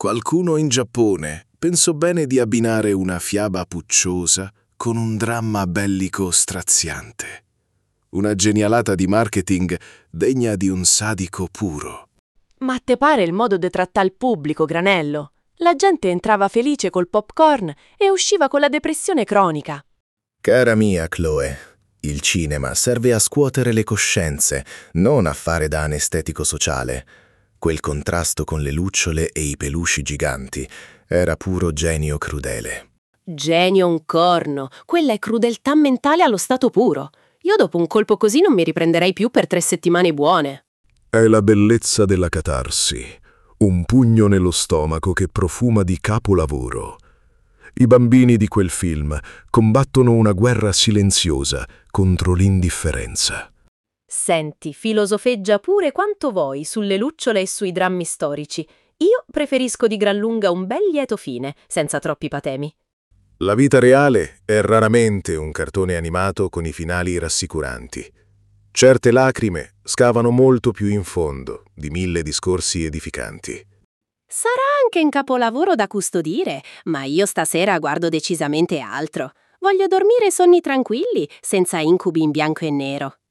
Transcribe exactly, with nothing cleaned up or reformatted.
Qualcuno in Giappone pensò bene di abbinare una fiaba pucciosa con un dramma bellico straziante. Una genialata di marketing degna di un sadico puro. Ma te pare il modo di trattare il pubblico, Granello? La gente entrava felice col popcorn e usciva con la depressione cronica. Cara mia Chloe, il cinema serve a scuotere le coscienze, non a fare da anestetico sociale. Quel contrasto con le lucciole e i peluche giganti era puro genio crudele. Genio un corno, quella è crudeltà mentale allo stato puro. Io dopo un colpo così non mi riprenderei più per tre settimane buone. È la bellezza della catarsi, un pugno nello stomaco che profuma di capolavoro. I bambini di quel film combattono una guerra silenziosa contro l'indifferenza. Senti, filosofeggia pure quanto vuoi sulle lucciole e sui drammi storici. Io preferisco di gran lunga un bel lieto fine, senza troppi patemi. La vita reale è raramente un cartone animato con i finali rassicuranti. Certe lacrime scavano molto più in fondo di mille discorsi edificanti. Sarà anche un capolavoro da custodire, ma io stasera guardo decisamente altro. Voglio dormire sonni tranquilli, senza incubi in bianco e nero.